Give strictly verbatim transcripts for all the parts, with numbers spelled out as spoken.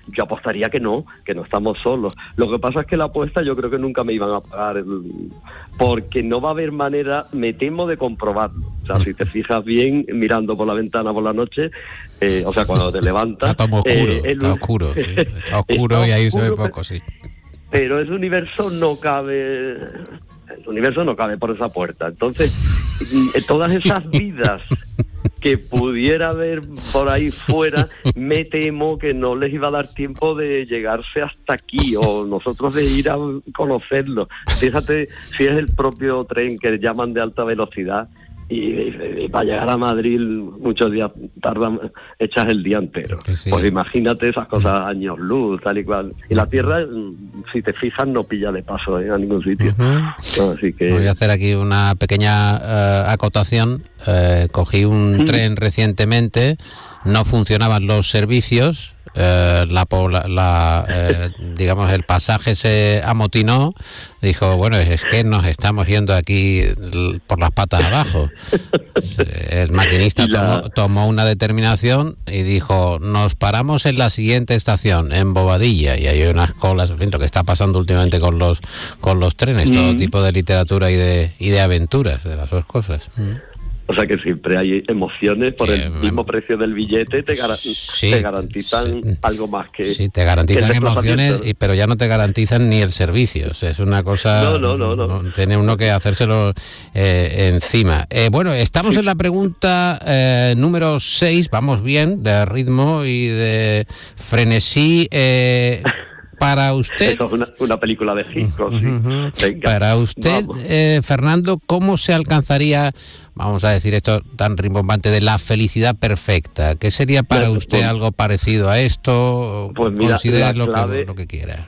yo apostaría que no, que no estamos solos. Lo que pasa es que la apuesta yo creo que nunca me iban a pagar, el, porque no va a haber manera, me temo, de comprobarlo. O sea, si te fijas bien, mirando por la ventana por la noche, eh, o sea, cuando te levantas... Está todo oscuro, eh, el, está oscuro, sí. Está oscuro y ahí se ve poco, sí. Pero ese universo no cabe... El universo no cabe por esa puerta. Entonces, todas esas vidas que pudiera haber por ahí fuera, me temo que no les iba a dar tiempo de llegarse hasta aquí, o nosotros de ir a conocerlo. Fíjate si es el propio tren que llaman de alta velocidad, y, y, y para llegar a Madrid muchos días tardan, echas el día entero. Sí, sí. Pues imagínate esas cosas, años luz, tal y cual. Y la Tierra, si te fijas, no pilla de paso, ¿eh? A ningún sitio. Uh-huh. Así que... Voy a hacer aquí una pequeña uh, acotación. Uh, cogí un uh-huh. tren recientemente, no funcionaban los servicios. Eh, la, la eh, digamos el pasaje se amotinó, dijo, bueno, es que nos estamos yendo aquí por las patas abajo. El maquinista la... tomó, tomó una determinación y dijo, nos paramos en la siguiente estación, en Bobadilla, y hay unas colas, en fin, lo que está pasando últimamente con los con los trenes, mm. todo tipo de literatura y de y de aventuras, de las dos cosas. Mm. O sea que siempre hay emociones por sí, el mismo precio del billete, te, gar- sí, te garantizan sí, algo más que... Sí, te garantizan emociones, y, pero ya no te garantizan ni el servicio. O sea, es una cosa... No, no, no. no. no tiene uno que hacérselo eh, encima. Eh, bueno, estamos sí. en la pregunta eh, número seis, vamos bien, de ritmo y de frenesí. Eh, Para usted... Eso es una, una película de Hitchcock, sí. Uh-huh. Venga, para usted, eh, Fernando, ¿cómo se alcanzaría, vamos a decir esto tan rimbombante, de la felicidad perfecta? ¿Qué sería para pues, usted pues, algo parecido a esto? Pues mira, considere lo, clave, que, lo que quiera.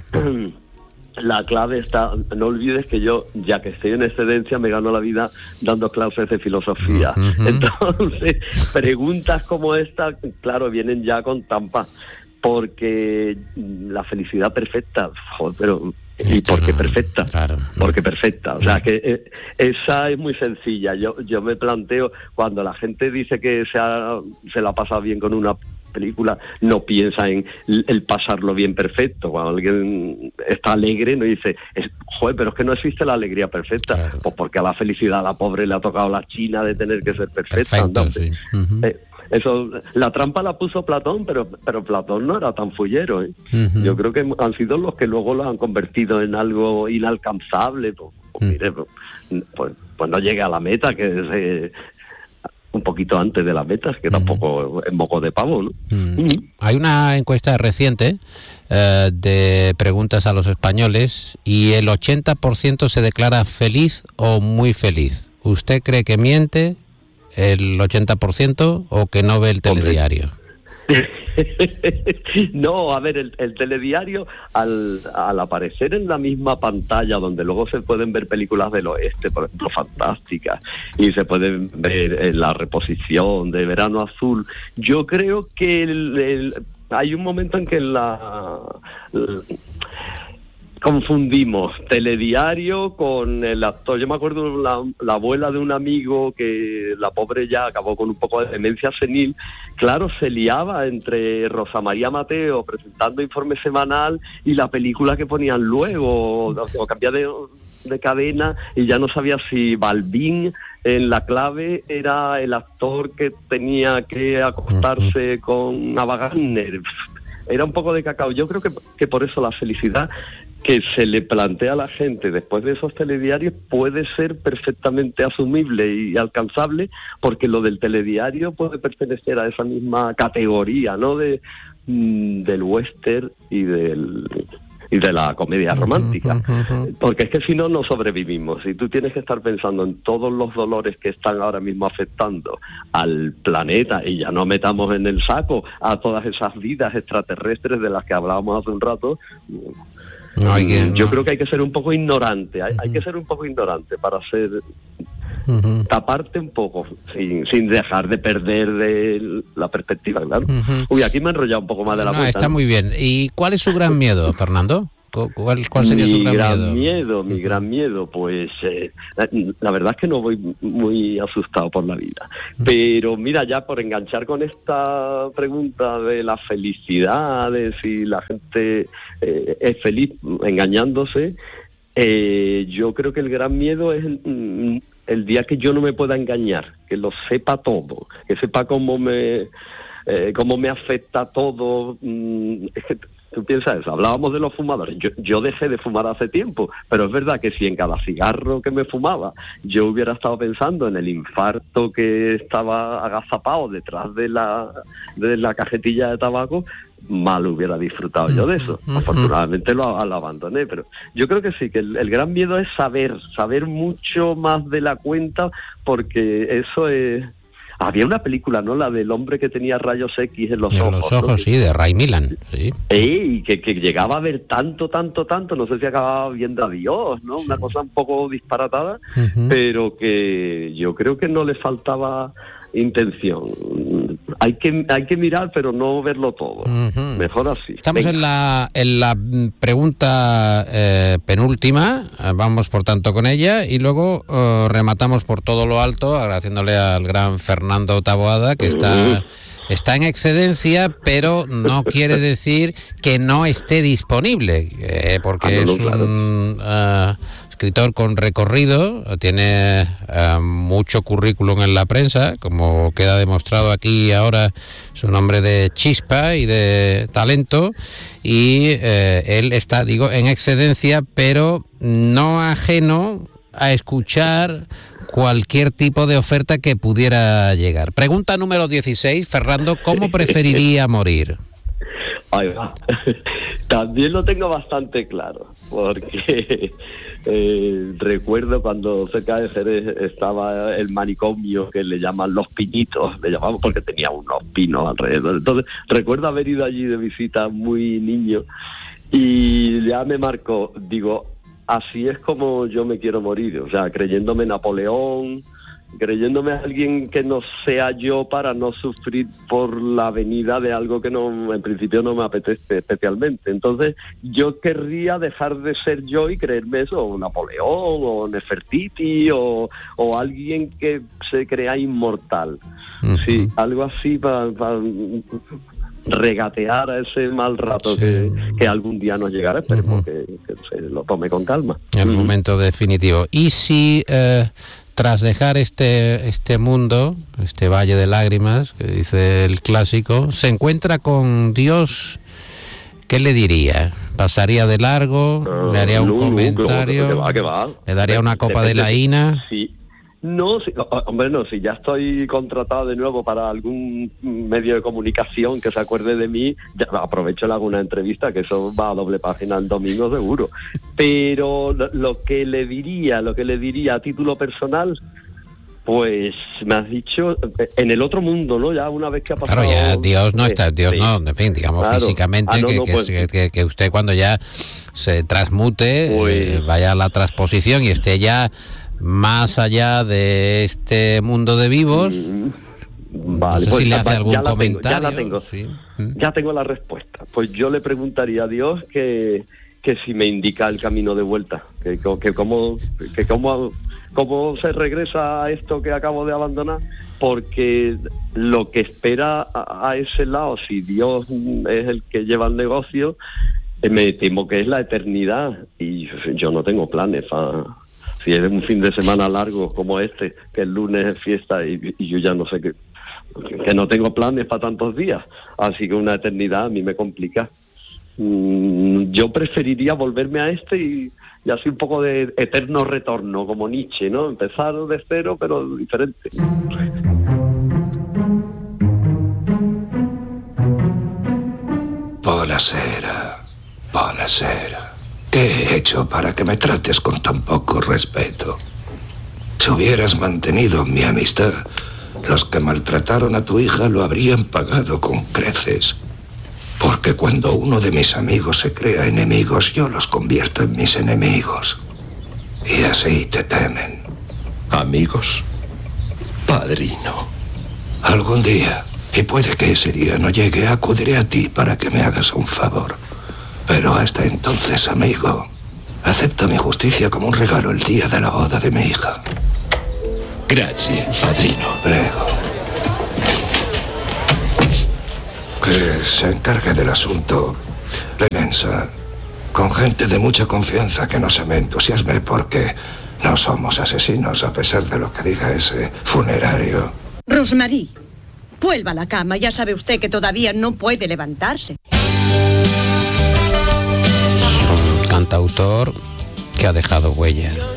La clave está, no olvides que yo, ya que estoy en excedencia, me gano la vida dando clases de filosofía. Uh-huh. Entonces, preguntas como esta, claro, vienen ya con trampa. Porque la felicidad perfecta, joder, pero ¿y por qué perfecta? Claro. Porque perfecta, o sea que eh, esa es muy sencilla. Yo yo me planteo, cuando la gente dice que se, ha, se la ha pasado bien con una película, no piensa en el pasarlo bien perfecto. Cuando alguien está alegre, no dice, es, joder, pero es que no existe la alegría perfecta. Claro. Pues porque a la felicidad a la pobre le ha tocado la china de tener que ser perfecta. Perfecto, sí. Uh-huh. eh, Eso, la trampa la puso Platón, pero pero Platón no era tan fullero, ¿eh? Uh-huh. Yo creo que han sido los que luego lo han convertido en algo inalcanzable. Pues, pues, uh-huh. mire, pues, pues no llegue a la meta, que es eh, un poquito antes de la meta, que uh-huh. tampoco es moco de pavo, ¿no? Uh-huh. Uh-huh. Hay una encuesta reciente eh, de preguntas a los españoles y el ochenta por ciento se declara feliz o muy feliz. ¿Usted cree que miente el ochenta por ciento o que no ve el telediario? No, a ver, el, el telediario al, al aparecer en la misma pantalla donde luego se pueden ver películas del oeste, por ejemplo, fantásticas, y se pueden ver en la reposición de Verano Azul, yo creo que el, el, hay un momento en que la... la confundimos telediario con el actor. Yo me acuerdo la, la abuela de un amigo que la pobre ya acabó con un poco de demencia senil. Claro, se liaba entre Rosa María Mateo presentando informe semanal y la película que ponían luego, o, o cambiaba de, de cadena, y ya no sabía si Balbín en La Clave era el actor que tenía que acostarse uh-huh. con Ava Gardner. Era un poco de cacao. Yo creo que, que por eso la felicidad que se le plantea a la gente después de esos telediarios puede ser perfectamente asumible y alcanzable, porque lo del telediario puede pertenecer a esa misma categoría, ¿no? De mm, del western y del y de la comedia romántica, uh-huh, uh-huh. porque es que si no, no sobrevivimos. Y tú tienes que estar pensando en todos los dolores que están ahora mismo afectando al planeta, y ya no metamos en el saco a todas esas vidas extraterrestres de las que hablábamos hace un rato. No, hay que, Yo no. creo que hay que ser un poco ignorante, hay, uh-huh. hay que ser un poco ignorante para ser... Uh-huh. taparte un poco, sin, sin dejar de perder de la perspectiva, claro. Uh-huh. Uy, aquí me he enrollado un poco más de la no, cuenta. Está muy bien. ¿Y cuál es su gran miedo, Fernando? ¿Cuál, cuál sería mi su gran, gran miedo? miedo? Mi uh-huh. gran miedo, pues eh, la verdad es que no voy muy asustado por la vida. Uh-huh. Pero mira, ya por enganchar con esta pregunta de la felicidad, de si la gente eh, es feliz engañándose, eh, yo creo que el gran miedo es el, el día que yo no me pueda engañar, que lo sepa todo, que sepa cómo me... Eh, cómo me afecta todo. Mm, es que tú piensas eso, hablábamos de los fumadores, yo, yo dejé de fumar hace tiempo, pero es verdad que si en cada cigarro que me fumaba yo hubiera estado pensando en el infarto que estaba agazapado detrás de la, de la cajetilla de tabaco, mal hubiera disfrutado yo de eso. Afortunadamente lo, lo abandoné, pero yo creo que sí, que el, el gran miedo es saber, saber mucho más de la cuenta, porque eso es... Había una película, ¿no? La del hombre que tenía rayos X en los en ojos. los ojos, ¿no? sí, de Ray Milland, sí. Y que, que llegaba a ver tanto, tanto, tanto, no sé si acababa viendo a Dios, ¿no? Sí. Una cosa un poco disparatada, uh-huh. pero que yo creo que no le faltaba intención. Hay que hay que mirar, pero no verlo todo. Uh-huh. Mejor así. Estamos en la en la pregunta eh, penúltima, vamos por tanto con ella, y luego uh, rematamos por todo lo alto, agradeciéndole al gran Fernando Taboada, que está... Uh-huh. Está en excedencia, pero no quiere decir que no esté disponible, eh, porque ah, no, no, es claro. un uh, escritor con recorrido, tiene uh, mucho currículum en la prensa, como queda demostrado aquí ahora, su nombre de chispa y de talento, y eh, él está, digo, en excedencia, pero no ajeno a escuchar cualquier tipo de oferta que pudiera llegar. Pregunta número dieciséis, Fernando, ¿cómo preferiría morir? Ahí va. También lo tengo bastante claro, porque eh, recuerdo cuando cerca de Jerez estaba el manicomio que le llaman Los Pinitos, le llamamos porque tenía unos pinos alrededor. Entonces, recuerdo haber ido allí de visita muy niño y ya me marcó, digo, así es como yo me quiero morir, o sea, creyéndome Napoleón, creyéndome a alguien que no sea yo para no sufrir por la venida de algo que no, en principio no me apetece especialmente. Entonces, yo querría dejar de ser yo y creerme eso, o Napoleón, o Nefertiti, o, o alguien que se crea inmortal. Uh-huh. Sí, algo así para... Pa, regatear a ese mal rato sí. que, que algún día nos llegará, esperemos uh-huh. que, que se lo tome con calma. El uh-huh. momento definitivo. Y si eh, tras dejar este este mundo, este valle de lágrimas, que dice el clásico, se encuentra con Dios, ¿qué le diría? ¿Pasaría de largo? Uh, ¿Le haría un no, comentario? No, que va, que va. ¿Le daría una copa Depende, de la ina? Sí. No, si, hombre, no, si ya estoy contratado de nuevo para algún medio de comunicación que se acuerde de mí, ya aprovecho la alguna entrevista, que eso va a doble página el domingo seguro. Pero lo, lo que le diría, lo que le diría a título personal, pues me has dicho, en el otro mundo, ¿no? Ya una vez que ha pasado... Claro, ya Dios no está, Dios sí. no, en fin, digamos claro. físicamente, ah, no, que, no, que, pues, que, que usted cuando ya se transmute, pues, eh, vaya a la transposición y esté ya... más allá de este mundo de vivos, vale, no sé pues si le hace algún ya comentario. Ya la tengo, sí. ya tengo la respuesta. Pues yo le preguntaría a Dios que, que si me indica el camino de vuelta, que, que cómo que cómo, cómo se regresa a esto que acabo de abandonar, porque lo que espera a, a ese lado, si Dios es el que lleva el negocio, me temo que es la eternidad, y yo no tengo planes para... Si es un fin de semana largo como este, que el lunes es fiesta y, y yo ya no sé qué, que no tengo planes para tantos días, así que una eternidad a mí me complica. Mm, yo preferiría volverme a este y, y así un poco de eterno retorno, como Nietzsche, ¿no? Empezar de cero, pero diferente. Buonasera, buonasera. ¿Qué he hecho para que me trates con tan poco respeto? Si hubieras mantenido mi amistad, los que maltrataron a tu hija lo habrían pagado con creces. Porque cuando uno de mis amigos se crea enemigos, yo los convierto en mis enemigos. Y así te temen. ¿Amigos? Padrino. Algún día, y puede que ese día no llegue, acudiré a ti para que me hagas un favor. Pero hasta entonces, amigo, acepta mi justicia como un regalo el día de la boda de mi hija. Grazie, padrino. Prego. Que se encargue del asunto Clemenza, con gente de mucha confianza que no se me entusiasme porque no somos asesinos a pesar de lo que diga ese funerario. Rosmarie, vuelva a la cama, ya sabe usted que todavía no puede levantarse. Un cantautor que ha dejado huella.